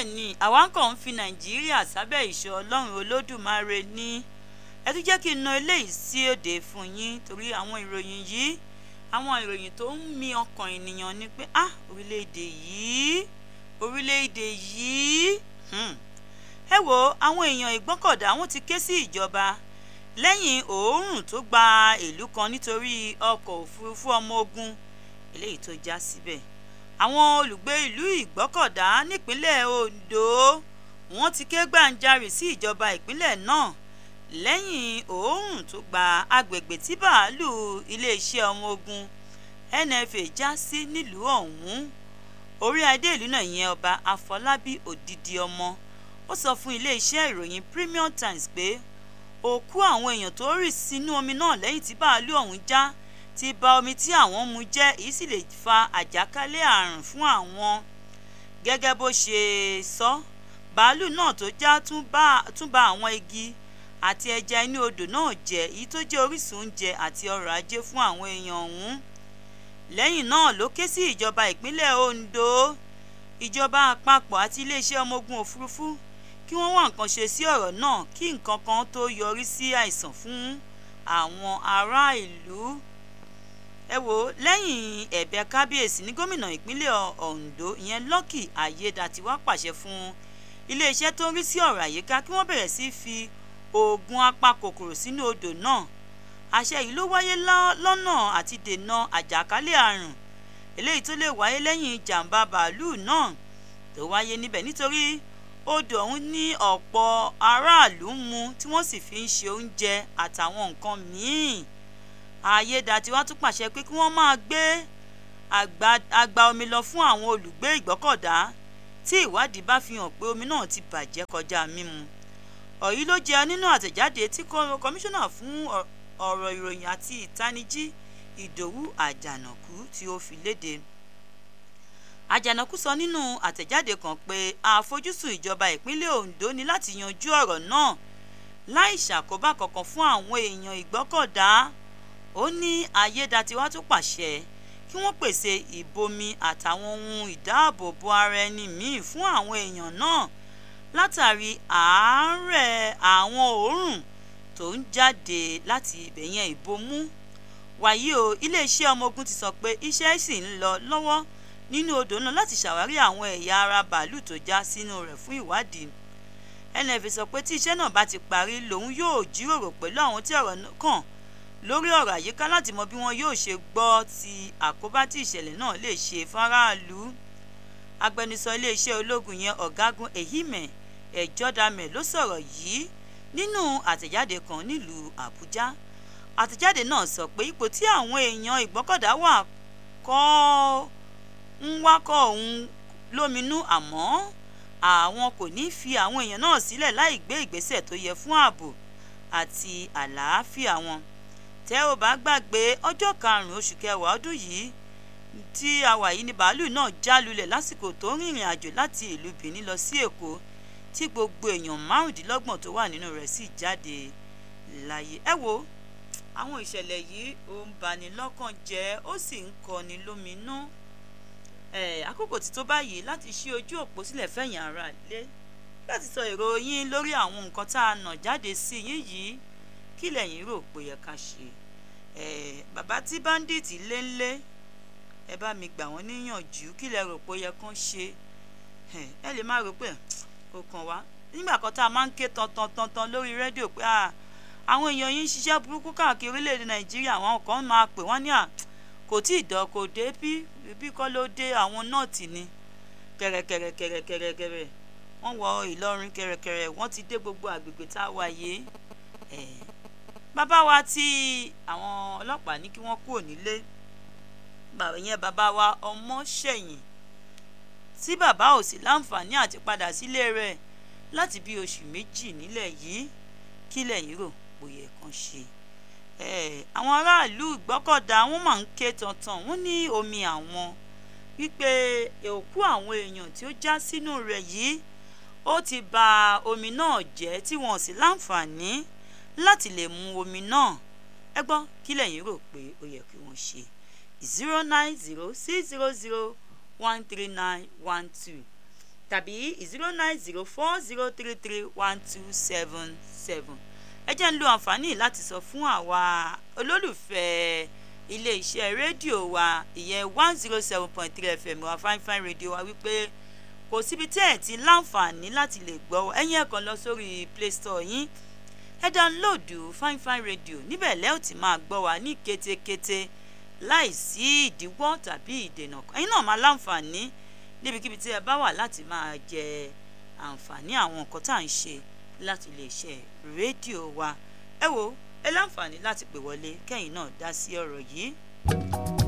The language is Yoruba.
bẹ́ẹ̀ ni àwa kàn ń fi Nàìjíríà sábẹ́ ìṣọ́ Ọlọ́run Olódùmarè ní ẹ tún jẹ́ kí n na eléyìí sí òde fún yín torí àwọn ìròyìn yìí àwọn ìròyìn tó ń mì ọkàn ènìyàn ni pé orílẹ̀-èdè yìí ẹ wo àwọn èèyàn Ìgbọ́kọ̀dá wọ́n ti ké sí ìjọba lẹ́yìn òórùn tó gba ìlú kan nítorí ọkọ̀ òfurufú ọmọ ogun eléyìí tó já síbẹ̀ àwọn olùgbé ìlú Ìgbọ́kọ̀dá nípínlẹ̀ Ondo wọ́n ti ké gbàǹjarè sí ìjọba ìpínlẹ̀ náà lẹ́yìn òórùn tó gba agbègbè tí bàálù iléeṣẹ́ ọmọ ogun NFA já sí nílùú ọ̀hún orí adé ìlú náà ìyẹn ọba Afọlábí Òdìdí ọmọ ó sọ fún iléeṣẹ́ ìròyìn Premium Times pé òkú àwọn èèyàn tó rì sínú omi náà lẹ́yìn tí bàálù ọ̀hún já ti ba omi tí àwọn mu jẹ́ èyí sì lè fa àjàkálẹ̀ àrùn fún àwọn gẹ́gẹ́ bó ṣe sọ bàálù náà tó já tún ba àwọn igi àti ẹja inú odò náà jẹ́ èyí tó jẹ́ orísun oúnjẹ àti ọrọ̀ ajé fún àwọn èèyàn ọ̀hún lẹ́yìn náà ló ké sí ìjọba ìpínlẹ̀ Ondo ìjọba àpapọ̀ àti iléeṣẹ́ ọmọ ogun òfurufú kí wọ́n wá nǹkan ṣe sí ọ̀rọ̀ náà kí nǹkan kan tó yọrí sí àìsàn fún àwọn ará ìlú ẹ wò lẹ́yìn ẹ̀bẹ̀ kábíyèsí ní gómìnà ìpínlẹ̀ Ondo ìyẹn Lucky Ayédàtiwá pàṣẹ fún iléeṣẹ́ tó ń rí sí ọ̀rọ̀ àyíká kí wọ́n bẹ̀rẹ̀ sí fi oògùn apakòkòrò sínú odò náà àṣẹ yìí ló wáyé lọ́nà àti dènà àjàkálẹ̀ àrùn eléyìí tó lè wáyé lẹ́yìn ìjàmbá bàálù náà tó wáyé níbẹ̀ nítorí odò ọ̀hún ní ọ̀pọ̀ aráàlú ń mu tí wọ́n sì fi ń ṣe oúnjẹ àtàwọn nǹkan míì Ayédàtiwá tún pàṣẹ pé kí wọ́n máa gbé àgbá omi lọ fún àwọn olùgbé Ìgbọ́kọ̀dá tí ìwádìí bá fi hàn pé omi náà ti bàjẹ́ kọjá mímu ọ̀yí ló jẹ́ nínú àtẹ̀jáde tí kọmíṣánná fún ọ̀rọ̀ ìròyìn àti ìtanijí Ìdòwú Àjànàkú tí ó fi léde Àjànàkú sọ nínú àtẹ̀jáde kan pé àfojúsùn ìjọba ìpínlẹ̀ Ondo ní láti yanjú ọ̀rọ̀ náà láì ṣàkóbá kankan fún àwọn èèyàn Ìgbọ́kọ̀dá ó ní Ayédàtiwá tún pàṣẹ kí wọ́n pèsè ìbomi àtàwọn ohun ìdáàbòbò ara ẹni míì fún àwọn èèyàn náà látàrí àárẹ̀ àwọn òórùn tó ń jáde láti ibẹ̀ yẹn ìbomú wàyí o iléeṣẹ́ ọmọ ogun ti sọ pé iṣẹ́ sì ń lọ lọ́wọ́ nínú odò náà láti ṣàwárí àwọn ẹ̀yà ara bàálù tó já sínú rẹ̀ fún ìwádìí NFA sọ pé tí iṣẹ́ náà bá ti parí lòun yóò jíròrò pẹ̀lú àwọn tí ọ̀rọ̀ kàn lórí ọ̀rọ̀ àyíká láti mọ bí wọn yóò ṣe gbọ́ ti àkóbá tí ìṣẹ̀lẹ̀ náà lè ṣe fáráàlú agbẹnusọ iléeṣẹ́ ológun yẹn ọ̀gágun Ehime Ẹ̀jọ́dàmẹ̀ ló sọ̀rọ̀ yìí nínú àtẹ̀jáde kan nílùú Àbújá àtẹ̀jáde náà sọ pé ipò tí àwọn èèyàn Ìgbọ́kọ̀dá wà ń wákọ̀ òun lóminú àmọ́ àwọn kò ní fi àwọn èèyàn náà sílẹ̀ láì gbé ìgbésẹ̀ tó yẹ fún ààbò àti àlàáfíà wọn tẹ́ ò bá gbàgbé ọjọ́ 5 oṣù kẹwàá ọdún yìí tí a wà yìí ni bàálù náà já lulẹ̀ lásìkò tó ń rìnrìn àjò láti ìlú Benin lọ sí Èkó tí gbogbo èèyàn 25 tó wà nínú rẹ̀ sì jáde láyé ẹ wo àwọn ìṣẹ̀lẹ̀ yìí ó ń bani lọ́kàn jẹ́ ó sì ń kọni lóminú àkókò tí tó báyìí láti ṣí ojú òpó sílẹ̀ fẹ̀yìn ara lé láti sọ èrò yín lórí àwọn nǹkan tá a nà jáde sí yín yìí kí lẹ̀yin rò pé yẹ ká ṣe bàbá tí báńdíìtì lé ńlé ẹ bá mi gbà wọ́n níyànjú kí lẹ rò pé yẹ kán ṣe ẹ lè má rò pé kò kàn wá nígbà kan tá a máa ń ké tantan lórí rédíò pé àwọn èèyàn yìí ń ṣiṣẹ́ burúkú káàkiri orílẹ̀-èdè Nàìjíríà àwọn kan máa pè wọ́n ní kò tí ì dán kò dé bí kọ́ ló dé àwọn nọ́ọ̀tì ni kẹ̀rẹ̀kẹ̀rẹ̀ wọ́n wọ Ìlọrin kẹ̀rẹ̀kẹ̀rẹ̀ wọ́n ti dé gbogbo àgbègbè tá a wà yìí bàbá wa tí àwọn ọlọ́pàá ní kí wọ́n kúrò nílé yẹn bàbá wa Ọmọ́ṣẹ̀yìn tí bàbá ò sì láǹfààní àti padà sílé rẹ̀ láti bí oṣù 2 nílẹ̀ yìí kí lẹ̀yin rò bóyá kan ṣe àwọn aráàlú Ìgbọ́kọ̀dá wọ́n máa ń ké tantan wọ́n ní omi àwọn wípé òkú àwọn èèyàn tí ó já sínú rẹ̀ yìí ó ti ba omi náà jẹ́ tí wọ́n sì láǹfààní láti lè mu omi náà ẹ gbọ́ kí lẹ̀yin rò pé ó yẹ kí wọ́n ṣe 09060013912 tàbí 09040331277. ẹ jẹ́ ń lo àǹfààní láti sọ fún àwa olólùfẹ́ ilé-iṣẹ́ rédíò wa ìyẹn 107.3 FM wa Fine Radio wa wípé kò síbi tí ẹ ti láǹfààní láti lè gbọ́ ẹ̀yin ẹ kàn lọ sórí Play Store yín ẹ dáńlóòdù Fine Radio níbẹ̀ lẹ́ ò ti máa gbọ́ wa ní kétékété láìsí ìdíwọ́ tàbí ìdènà ẹ̀yin náà máa láǹfààní níbikíbi tí ẹ bá wà láti máa jẹ àǹfààní àwọn nǹkan tá à ń ṣe láti lè ṣe rédíò wa ẹ wo ẹ láǹfààní láti pè wọlé kẹ́yìn náà dá sí ọ̀rọ̀ yìí.